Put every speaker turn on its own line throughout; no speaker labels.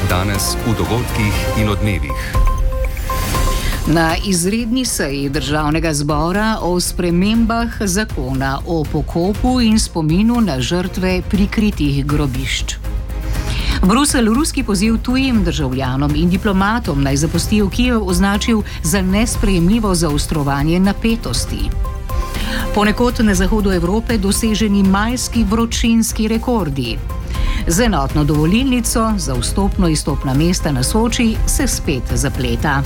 Danes v dogodkih in odmevih.
Na izredni seji Državnega zbora o spremembah zakona o pokopu in spominu na žrtve prikritih grobišč. Bruselj ruski poziv tujim državljanom in diplomatom naj zapustijo Kijev označil za nesprejemljivo zaostrovanje napetosti. Ponekod na zahodu Evrope doseženi majski vročinski rekordi. Z enotno dovolilnico za vstopno-izstopna mesta na Soči se spet zapleta.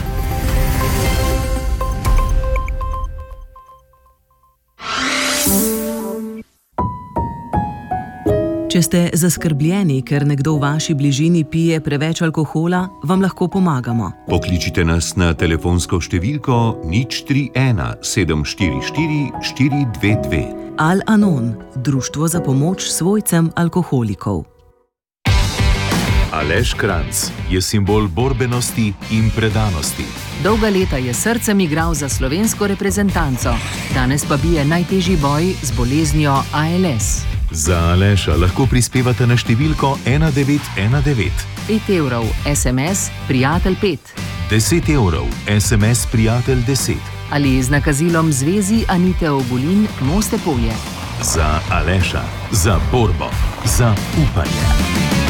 Če ste zaskrbljeni, ker nekdo v vaši bližini pije preveč alkohola, vam lahko pomagamo.
Pokličite nas na telefonsko številko 031 744 422.
Al-Anon, društvo za pomoč svojcem alkoholikov.
Aleš Kranjc je simbol borbenosti in predanosti.
Dolga leta je srcem igral za slovensko reprezentanco, danes pa bije najtežji boj z boleznijo ALS.
Za Aleša lahko prispevate na številko 1919.
5 evrov SMS Prijatelj 5.
10 evrov SMS Prijatelj 10.
Ali z nakazilom Zvezi Anite Ogulin Moste Polje.
Za Aleša, za borbo, za upanje.